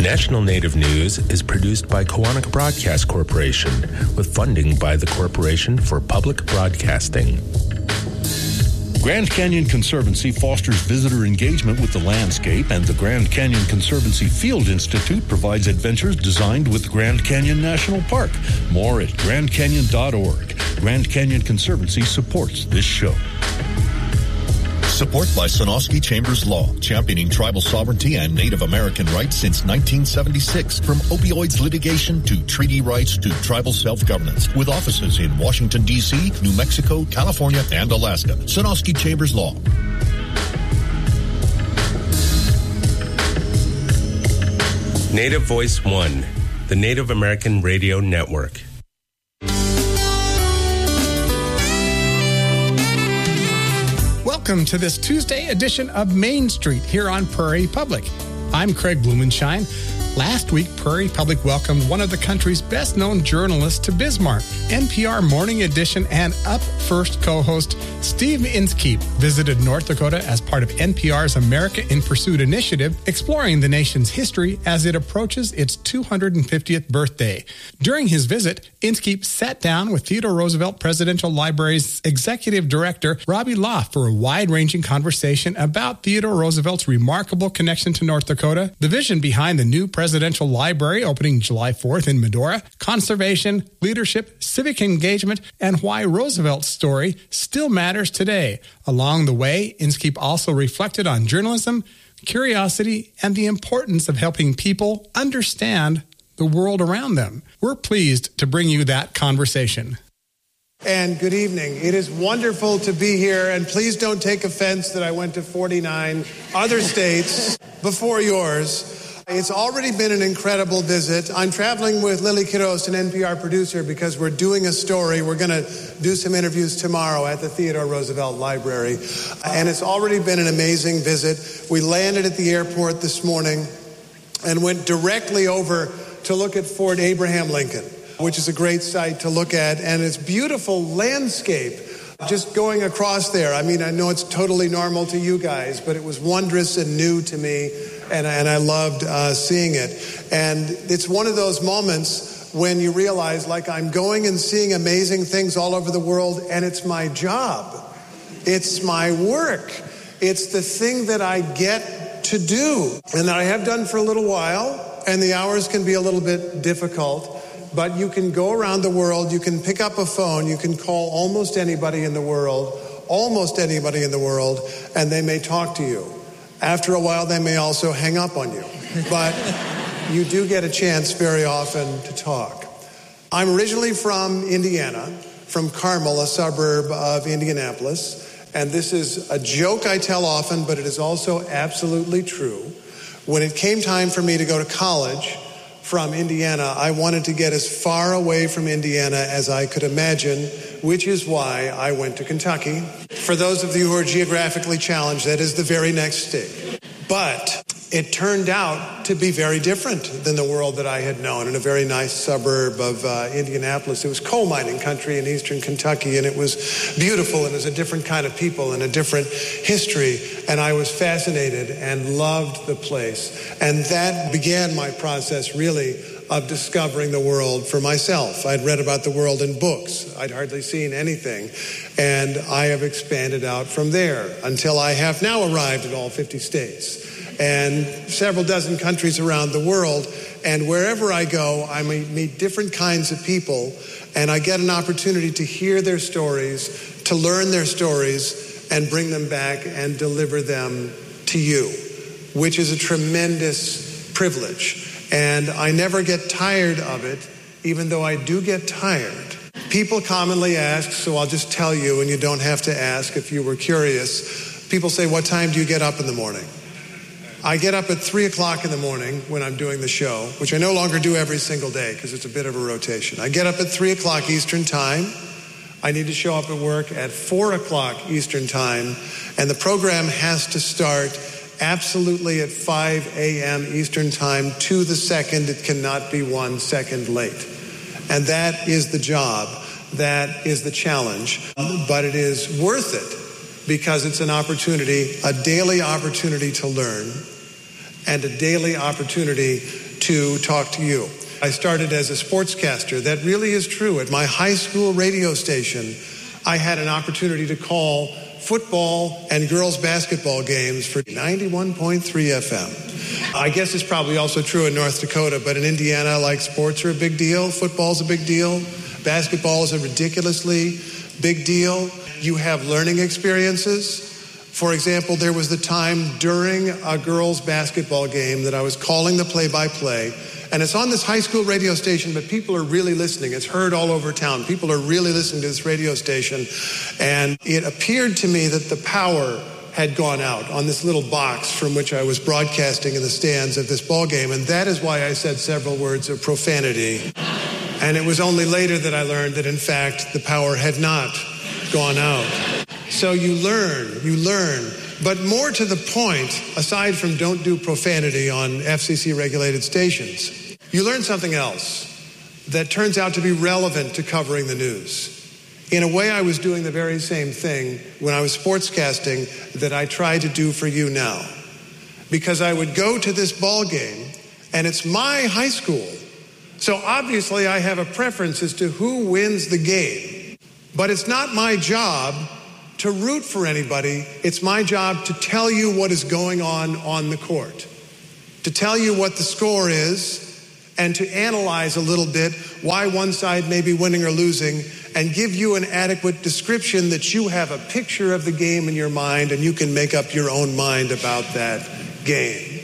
National Native News is produced by Koahnic Broadcast Corporation with funding by the Corporation for Public Broadcasting. Grand Canyon Conservancy fosters visitor engagement with the landscape, and the Grand Canyon Conservancy Field Institute provides adventures designed with Grand Canyon National Park. More at grandcanyon.org. Grand Canyon Conservancy supports this show. Support by Sonosky Chambers Law, championing tribal sovereignty and Native American rights since 1976. From opioids litigation to treaty rights to tribal self-governance. With offices in Washington, D.C., New Mexico, California, and Alaska. Sonosky Chambers Law. Native Voice One, the Native American Radio Network. Welcome to this Tuesday edition of Main Street here on Prairie Public. I'm Craig Blumenshine. Last week, Prairie Public welcomed one of the country's best-known journalists to Bismarck. NPR Morning Edition and Up First co-host Steve Inskeep visited North Dakota as part of NPR's America in Pursuit initiative, exploring the nation's history as it approaches its 250th birthday. During his visit, Inskeep sat down with Theodore Roosevelt Presidential Library's Executive Director, Robbie Loff, for a wide-ranging conversation about Theodore Roosevelt's remarkable connection to North Dakota, the vision behind the new Presidential Library opening July 4th in Medora, conservation, leadership, civic engagement, and why Roosevelt's story still matters today. Along the way, Inskeep also reflected on journalism, curiosity, and the importance of helping people understand the world around them. We're pleased to bring you that conversation. And good evening. It is wonderful to be here, and please don't take offense that I went to 49 other states before yours. It's already been an incredible visit. I'm traveling with Lily Quiros, an NPR producer, because we're doing a story. We're going to do some interviews tomorrow at the Theodore Roosevelt Library. And it's already been an amazing visit. We landed at the airport this morning and went directly over to look at Fort Abraham Lincoln, which is a great site to look at. And it's beautiful landscape just going across there. I mean, I know it's totally normal to you guys, but it was wondrous and new to me. And I loved seeing it. And it's one of those moments when you realize, like, I'm going and seeing amazing things all over the world, and it's my job. It's my work. It's the thing that I get to do and that I have done for a little while, and the hours can be a little bit difficult. But you can go around the world, you can pick up a phone, you can call almost anybody in the world, and they may talk to you. After a while, they may also hang up on you. But you do get a chance very often to talk. I'm originally from Indiana, from Carmel, a suburb of Indianapolis. And this is a joke I tell often, but it is also absolutely true. When it came time for me to go to college from Indiana, I wanted to get as far away from Indiana as I could imagine, which is why I went to Kentucky. For those of you who are geographically challenged, that is the very next state. But it turned out to be very different than the world that I had known, in a very nice suburb of Indianapolis. It was coal mining country in eastern Kentucky, and it was beautiful, and it was a different kind of people and a different history. And I was fascinated and loved the place. And that began my process, really, of discovering the world for myself. I'd read about the world in books. I'd hardly seen anything. And I have expanded out from there until I have now arrived at all 50 states and several dozen countries around the world. And wherever I go, I meet different kinds of people, and I get an opportunity to hear their stories, to learn their stories, and bring them back and deliver them to you, which is a tremendous privilege. And I never get tired of it, even though I do get tired. People commonly ask, so I'll just tell you, and you don't have to ask if you were curious. People say, what time do you get up in the morning? I get up at 3 o'clock in the morning when I'm doing the show, which I no longer do every single day because it's a bit of a rotation. I get up at 3 o'clock Eastern time. I need to show up at work at 4 o'clock Eastern time, and the program has to start absolutely at 5 a.m. Eastern time to the second. It cannot be 1 second late. And that is the job. That is the challenge. But it is worth it because it's an opportunity, a daily opportunity to learn, and a daily opportunity to talk to you. I started as a sportscaster. That really is true. At my high school radio station, I had an opportunity to call football and girls basketball games for 91.3 FM. I guess it's probably also true in North Dakota, but in Indiana, like, sports are a big deal. Football's a big deal. Basketball is a ridiculously big deal. You have learning experiences. For example, there was the time during a girls basketball game that I was calling the play-by-play, and it's on this high school radio station, but people are really listening. It's heard all over town. People are really listening to this radio station, and it appeared to me that the power had gone out on this little box from which I was broadcasting in the stands of this ball game, and that is why I said several words of profanity. And it was only later that I learned that, in fact, the power had not gone out. So you learn. But more to the point, aside from don't do profanity on FCC-regulated stations, you learn something else that turns out to be relevant to covering the news. In a way, I was doing the very same thing when I was sportscasting that I try to do for you now. Because I would go to this ball game, and it's my high school. So obviously I have a preference as to who wins the game. But it's not my job to root for anybody. It's my job to tell you what is going on the court, to tell you what the score is, and to analyze a little bit why one side may be winning or losing, and give you an adequate description that you have a picture of the game in your mind and you can make up your own mind about that game.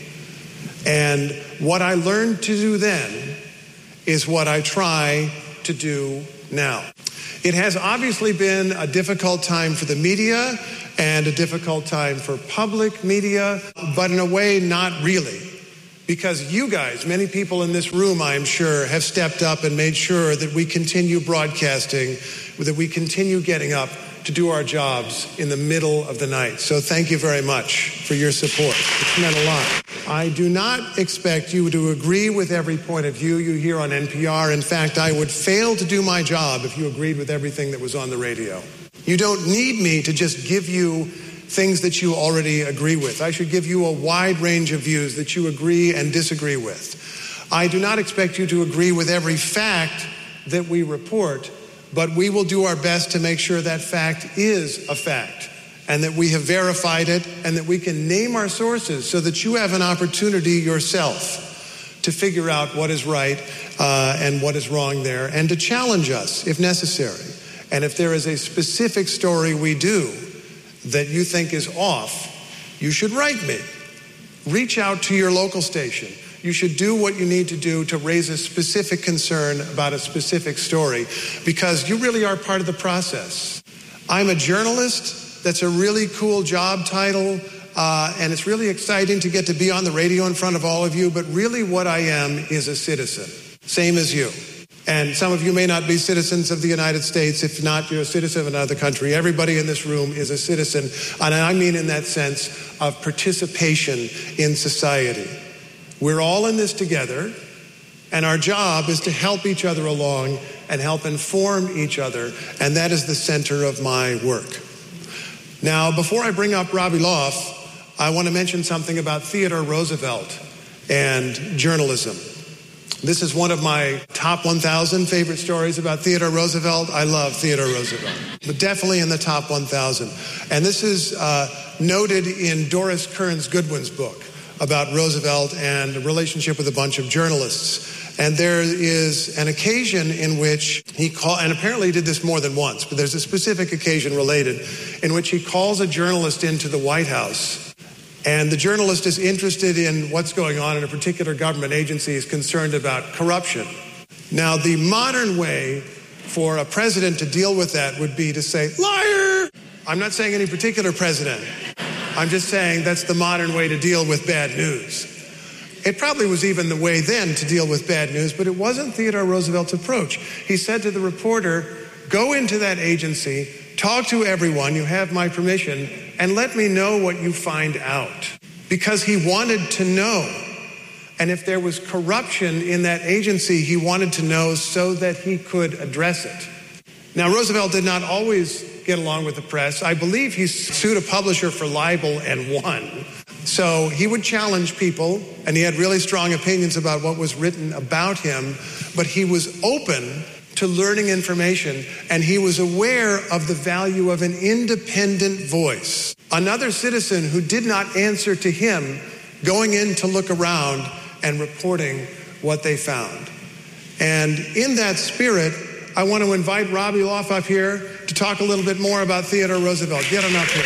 And what I learned to do then is what I try to do now. It has obviously been a difficult time for the media and a difficult time for public media, but in a way, not really. Because you guys, many people in this room, I'm sure, have stepped up and made sure that we continue broadcasting, that we continue getting up to do our jobs in the middle of the night. So thank you very much for your support. It's meant a lot. I do not expect you to agree with every point of view you hear on NPR. In fact, I would fail to do my job if you agreed with everything that was on the radio. You don't need me to just give you things that you already agree with. I should give you a wide range of views that you agree and disagree with. I do not expect you to agree with every fact that we report, but we will do our best to make sure that fact is a fact and that we have verified it and that we can name our sources so that you have an opportunity yourself to figure out what is right and what is wrong there, and to challenge us if necessary. And if there is a specific story we do that you think is off, you should write me. Reach out to your local station. You should do what you need to do to raise a specific concern about a specific story, because you really are part of the process. I'm a journalist. That's a really cool job title, and it's really exciting to get to be on the radio in front of all of you, but really what I am is a citizen, same as you. And some of you may not be citizens of the United States. If not, you're a citizen of another country. Everybody in this room is a citizen, and I mean in that sense of participation in society. We're all in this together, and our job is to help each other along and help inform each other, and that is the center of my work. Now, before I bring up Robbie Loff, I want to mention something about Theodore Roosevelt and journalism. This is one of my top 1,000 favorite stories about Theodore Roosevelt. I love Theodore Roosevelt, but definitely in the top 1,000. And this is noted in Doris Kearns Goodwin's book about Roosevelt and a relationship with a bunch of journalists. And there is an occasion in which he called, and apparently he did this more than once, but there's a specific occasion related in which he calls a journalist into the White House. And the journalist is interested in what's going on in a particular government agency, is concerned about corruption. Now, the modern way for a president to deal with that would be to say, liar! I'm not saying any particular president. I'm just saying that's the modern way to deal with bad news. It probably was even the way then to deal with bad news, but it wasn't Theodore Roosevelt's approach. He said to the reporter, go into that agency, talk to everyone, you have my permission, and let me know what you find out. Because he wanted to know. And if there was corruption in that agency, he wanted to know so that he could address it. Now, Roosevelt did not always get along with the press. I believe he sued a publisher for libel and won. So he would challenge people, and he had really strong opinions about what was written about him, but he was open to learning information, and he was aware of the value of an independent voice. Another citizen who did not answer to him going in to look around and reporting what they found. And in that spirit, I want to invite Robbie Loff up here to talk a little bit more about Theodore Roosevelt. Get him up here.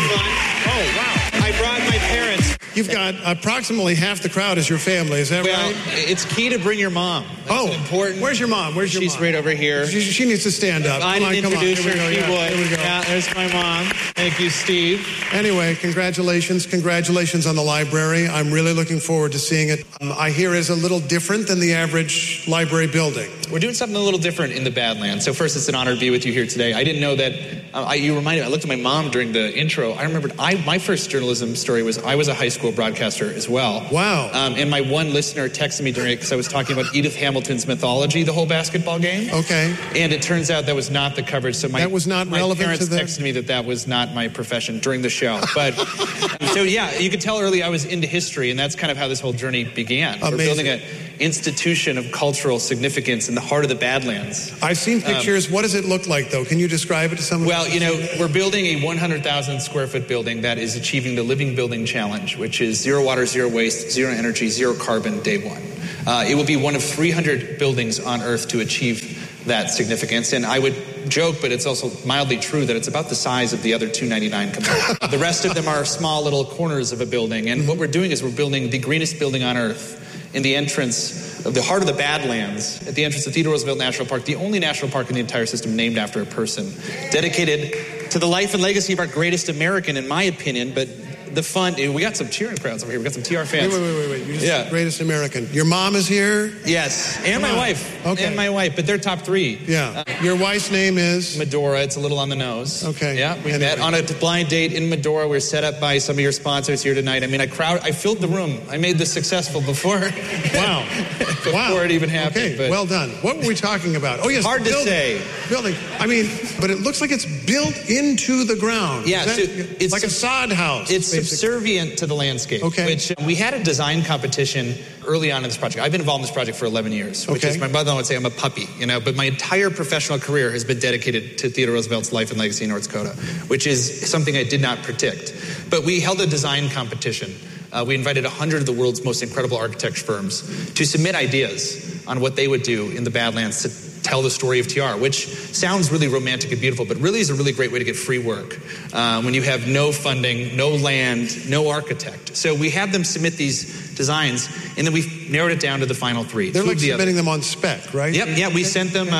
Oh, wow. I brought my parents. You've got approximately half the crowd is your family, is that right? Well, it's key to bring your mom. That's important. Where's your mom? She's right over here. She needs to stand up. I didn't introduce her. Here we go. Yeah, there's my mom. Thank you, Steve. Anyway, congratulations on the library. I'm really looking forward to seeing it. I hear it's a little different than the average library building. We're doing something a little different in the Badlands. So first, it's an honor to be with you here today. I didn't know that. You reminded me. I looked at my mom during the intro. I remembered my first journalism story was I was a high school broadcaster as well. Wow. And my one listener texted me during it because I was talking about Edith Hamilton's mythology, the whole basketball game. Okay. And it turns out that was not the coverage. So that was not relevant parents to the... texted me that was not my profession during the show. But so yeah, you could tell early I was into history, and that's kind of how this whole journey began. Amazing. We're building an institution of cultural significance in the heart of the Badlands. I've seen pictures. What does it look like, though? Can you describe it to someone? Well, we're building a 100,000 square foot building that is achieving the Living Building Challenge, which is zero water, zero waste, zero energy, zero carbon day one. It will be one of 300 buildings on Earth to achieve that significance. And I would joke, but it's also mildly true, that it's about the size of the other 299 combined. The rest of them are small little corners of a building. And what we're doing is we're building the greenest building on Earth in the entrance of the heart of the Badlands, at the entrance of Theodore Roosevelt National Park, the only national park in the entire system named after a person, dedicated to the life and legacy of our greatest American, in my opinion. But the fun, we got some cheering crowds over here. We got some TR fans. Wait. You just said greatest American. Your mom is here? Yes, and my wife. Okay. And my wife, but they're top three. Yeah. Your wife's name is? Medora. It's a little on the nose. Okay. Yeah, we met on a blind date in Medora. We're set up by some of your sponsors here tonight. I mean, I filled the room. I made this successful before. Wow. Before it even happened. Okay, but well done. What were we talking about? Oh, yes. Hard to say. Building. I mean, but it looks like it's built into the ground. Yeah. It's like a sod house. It's subservient to the landscape. Okay. Which we had a design competition early on in this project. I've been involved in this project for 11 years, which is, my mother would say I'm a puppy, but my entire professional career has been dedicated to Theodore Roosevelt's life and legacy in North Dakota, which is something I did not predict. But we held a design competition. We invited 100 of the world's most incredible architecture firms to submit ideas on what they would do in the Badlands to tell the story of TR, which sounds really romantic and beautiful, but really is a really great way to get free work when you have no funding, no land, no architect. So we had them submit these designs, and then we narrowed it down to the final three. They're like submitting them on spec, right? Yep. Yeah, we sent them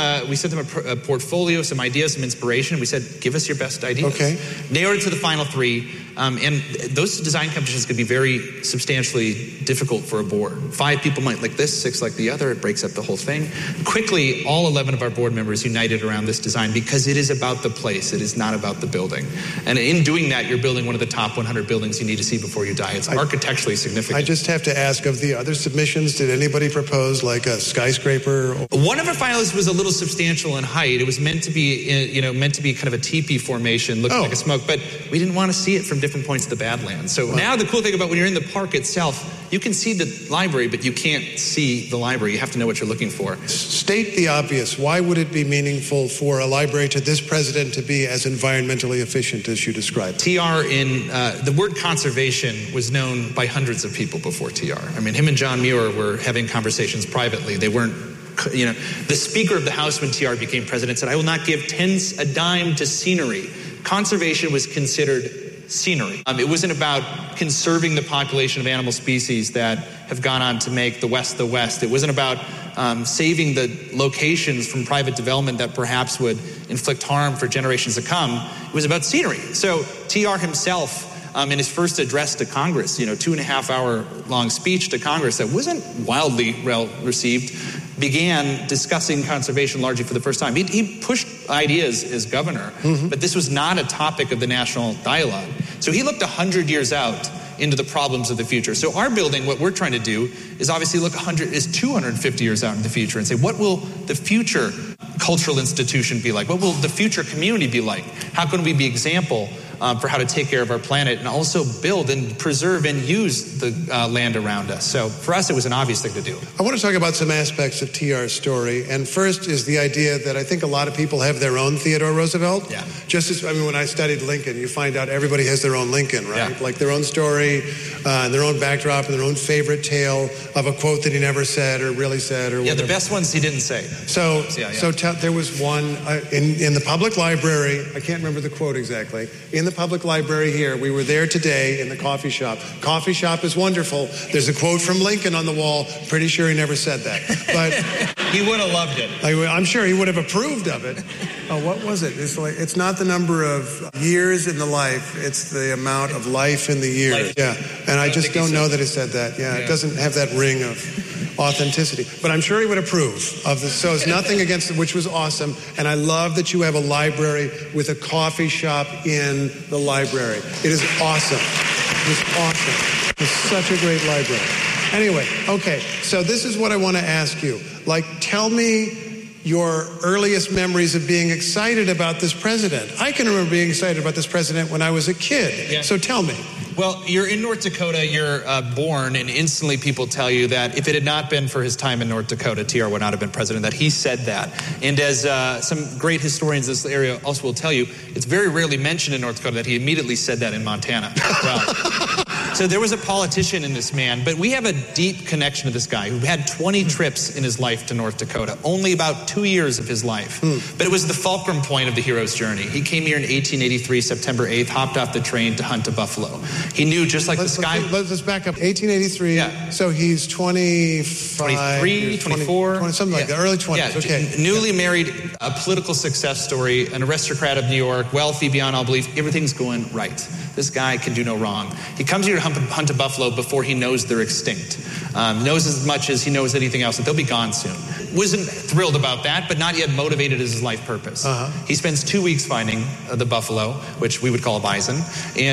a portfolio, some ideas, some inspiration. We said, give us your best ideas. Okay. Narrowed it to the final three. And those design competitions can be very substantially difficult for a board. 5 people might like this, 6 like the other. It breaks up the whole thing. Quickly, all 11 of our board members united around this design because it is about the place. It is not about the building. And in doing that, you're building one of the top 100 buildings you need to see before you die. It's architecturally significant. I just have to ask, of the other submissions, did anybody propose like a skyscraper? One of our finalists was a little substantial in height. It was meant to be, kind of a teepee formation, looking like a smoke, but we didn't want to see it from different points of the Badlands. So now the cool thing about when you're in the park itself, you can see the library, but you can't see the library. You have to know what you're looking for. State the obvious. Why would it be meaningful for a library to this president to be as environmentally efficient as you described? TR the word conservation was known by hundreds of people before TR. I mean, him and John Muir were having conversations privately. They weren't, the Speaker of the House when TR became president said, I will not give a dime to scenery. Conservation was considered scenery. It wasn't about conserving the population of animal species that have gone on to make the West the West. It wasn't about saving the locations from private development that perhaps would inflict harm for generations to come. It was about scenery. So TR himself, in his first address to Congress, 2.5-hour long speech to Congress that wasn't wildly well received, began discussing conservation largely for the first time. He pushed ideas as governor, but this was not a topic of the national dialogue. So he looked 100 years out into the problems of the future. So our building, what we're trying to do is obviously look 250 years out in the future and say, what will the future cultural institution be like? What will the future community be like? How can we be example for how to take care of our planet and also build and preserve and use the land around us. So for us, it was an obvious thing to do. I want to talk about some aspects of TR's story. And first is the idea that I think a lot of people have their own Theodore Roosevelt. Yeah. Just as, when I studied Lincoln, you find out everybody has their own Lincoln, right? Yeah. Like their own story, and their own backdrop, and their own favorite tale of a quote that he never said or really said or whatever. The best ones he didn't say. So there was one in the public library. I can't remember the quote exactly. In the public library here, we were there today in the coffee shop. Coffee shop is wonderful. There's a quote from Lincoln on the wall. Pretty sure he never said that, but he would have loved it. I'm sure he would have approved of it. Oh, what was it? It's not the number of years in the life. It's the amount of life in the years. Yeah, and I just don't know that he said that. Yeah, it doesn't have that ring of authenticity. But I'm sure he would approve of this. So it's nothing against it, which was awesome. And I love that you have a library with a coffee shop in the library. It is awesome. It's awesome. It's such a great library. Anyway, okay. So this is what I want to ask you. Tell me your earliest memories of being excited about this president. I can remember being excited about this president when I was a kid. Yeah. So tell me. Well, you're in North Dakota, you're born, and instantly people tell you that if it had not been for his time in North Dakota, TR would not have been president, that he said that. And as some great historians in this area also will tell you, it's very rarely mentioned in North Dakota that he immediately said that in Montana. Well, so there was a politician in this man, but we have a deep connection to this guy who had 20 trips in his life to North Dakota, only about 2 years of his life. But it was the fulcrum point of the hero's journey. He came here in 1883, September 8th, hopped off the train to hunt a buffalo. He knew just like the sky. Let's back up. 1883. Yeah. So he's 25. 23, 24. 20, something like that. Early 20s. Yeah. Okay. Newly married, a political success story, an aristocrat of New York, wealthy beyond all belief. Everything's going right. This guy can do no wrong. He comes here to hunt a buffalo before he knows they're extinct. Knows as much as he knows anything else, that they'll be gone soon. Wasn't thrilled about that, but not yet motivated as his life purpose. He spends 2 weeks finding the buffalo, which we would call a bison, and